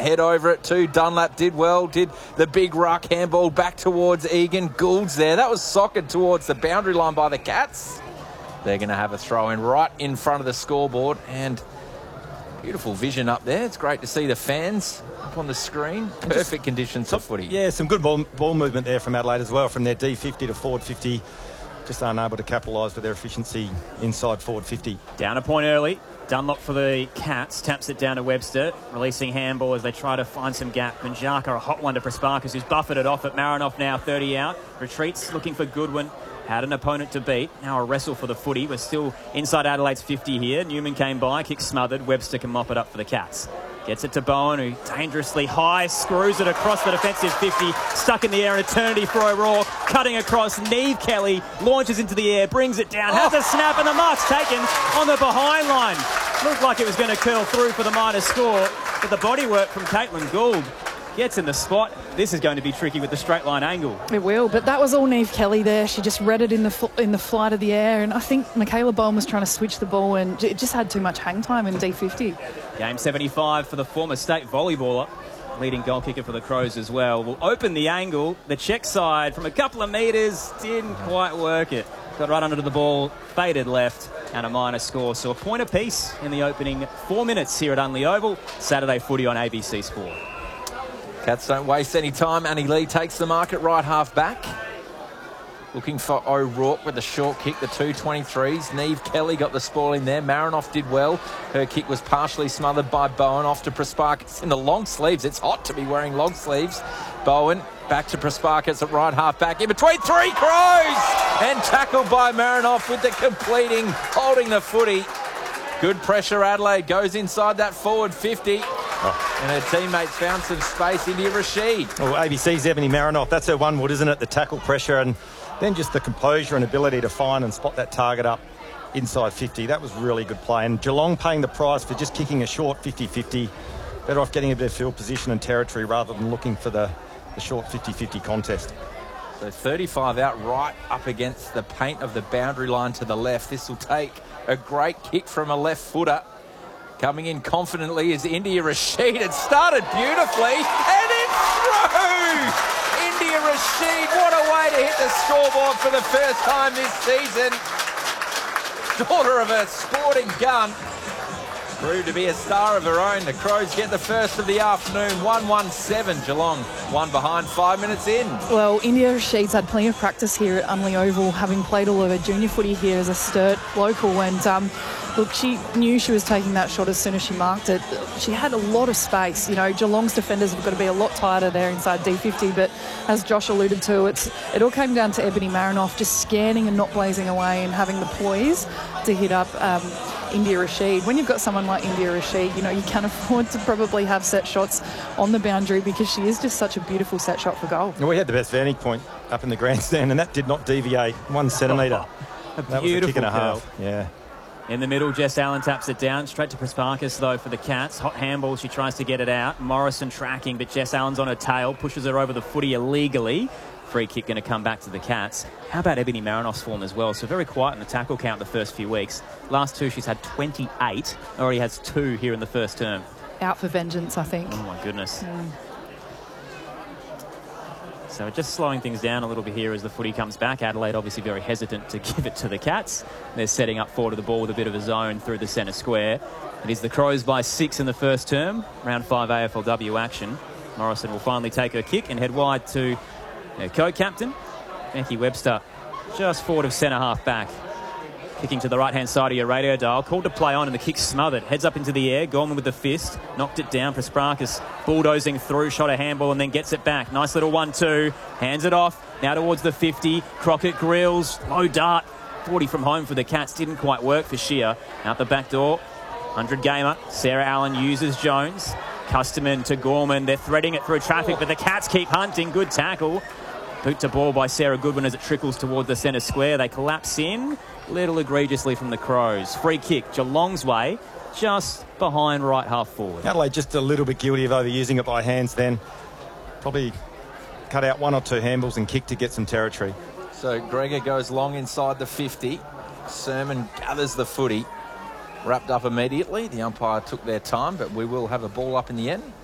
head over it too. Dunlap did well, did the big ruck handball back towards Egan. Gould's there. That was socked towards the boundary line by the Cats. They're going to have a throw in right in front of the scoreboard, and beautiful vision up there. It's great to see the fans up on the screen. Perfect conditions for footy. Yeah, some good ball movement there from Adelaide as well, from their D50 to forward 50. Just unable to capitalise with their efficiency inside forward 50. Down a point early. Dunlop for the Cats, taps it down to Webster, releasing handball as they try to find some gap. Manjaka, a hot one to Prasparkas, who's buffered it off at Marinoff now, 30 out. Retreats, looking for Goodwin. Had an opponent to beat. Now a wrestle for the footy. We're still inside Adelaide's 50 here. Newman came by, kick smothered. Webster can mop it up for the Cats. Gets it to Bowen, who dangerously high, screws it across the defensive 50, stuck in the air, an eternity for O'Rourke, cutting across. Neve Kelly launches into the air, brings it down, has a snap, and the mark's taken on the behind line. Looked like it was going to curl through for the minor score, but the body work from Caitlin Gould gets in the spot. This is going to be tricky with the straight line angle. It will, but that was all Neve Kelly there. She just read it in the flight of the air, and I think Michaela Bowen was trying to switch the ball, and it just had too much hang time in D50. Game 75 for the former state volleyballer, leading goal kicker for the Crows as well. Will open the angle. The check side from a couple of metres didn't quite work it. Got right under the ball, faded left, and a minor score. So a point apiece in the opening 4 minutes here at Unley Oval. Saturday footy on ABC Sport. Cats don't waste any time. Annie Lee takes the mark at right half back. Looking for O'Rourke with the short kick, the 2.23s. Neve Kelly got the spoil in there. Marinoff did well. Her kick was partially smothered by Bowen. Off to Prasparkas in the long sleeves. It's hot to be wearing long sleeves. Bowen back to Prasparkas at right half back. In between three Crows! And tackled by Marinoff with the completing, holding the footy. Good pressure, Adelaide. Goes inside that forward 50. And her teammates found some space. India Rashid. Well, ABC's Ebony Marinoff. That's her one wood, isn't it? The tackle pressure and then just the composure and ability to find and spot that target up inside 50. That was really good play. And Geelong paying the price for just kicking a short 50-50. Better off getting a bit of field position and territory rather than looking for the short 50-50 contest. So 35 out right up against the paint of the boundary line to the left. This will take a great kick from a left footer. Coming in confidently is India Rashid. It started beautifully, and it's through! India Rashid, what a way to hit the scoreboard for the first time this season. Daughter of a sporting gun. Proved to be a star of her own. The Crows get the first of the afternoon, 1-1-7. Geelong, one behind, 5 minutes in. Well, India Rashid's had plenty of practice here at Unley Oval, having played all of her junior footy here as a Sturt local, and look, she knew she was taking that shot as soon as she marked it. She had a lot of space. You know, Geelong's defenders have got to be a lot tighter there inside D50, but as Josh alluded to, it all came down to Ebony Marinoff just scanning and not blazing away and having the poise to hit up India Rashid. When you've got someone like India Rashid, you know, you can afford to probably have set shots on the boundary because she is just such a beautiful set shot for goal. We had the best vantage point up in the grandstand, and that did not deviate 1 centimetre. That was a kick and a half. Yeah. In the middle, Jess Allen taps it down. Straight to Prasparkas, though, for the Cats. Hot handball, she tries to get it out. Morrison tracking, but Jess Allen's on her tail, pushes her over the footy illegally. Free kick going to come back to the Cats. How about Ebony Marinoff's form as well? So very quiet in the tackle count the first few weeks. Last two, she's had 28. Already has 2 here in the first term. Out for vengeance, I think. Oh, my goodness. So just slowing things down a little bit here as the footy comes back. Adelaide obviously very hesitant to give it to the Cats. They're setting up forward of the ball with a bit of a zone through the centre square. It is the Crows by 6 in the first term. Round 5 AFLW action. Morrison will finally take her kick and head wide to their co-captain, Becky Webster, just forward of centre half back. Kicking to the right-hand side of your radio dial. Called to play on and the kick smothered. Heads up into the air. Gorman with the fist. Knocked it down. Prasparkas bulldozing through. Shot a handball and then gets it back. Nice little 1-2. Hands it off. Now towards the 50. Crockett grills. Low dart. 40 from home for the Cats. Didn't quite work for Shear. Out the back door. 100 gamer. Sarah Allen uses Jones. Custerman to Gorman. They're threading it through traffic, but the Cats keep hunting. Good tackle. Boot to ball by Sarah Goodwin as it trickles towards the centre square. They collapse in. Little egregiously from the Crows. Free kick, Geelong's way, just behind right half forward. Adelaide just a little bit guilty of overusing it by hands then. Probably cut out 1 or 2 handballs and kick to get some territory. So Gregor goes long inside the 50. Sermon gathers the footy. Wrapped up immediately. The umpire took their time, but we will have a ball up in the end.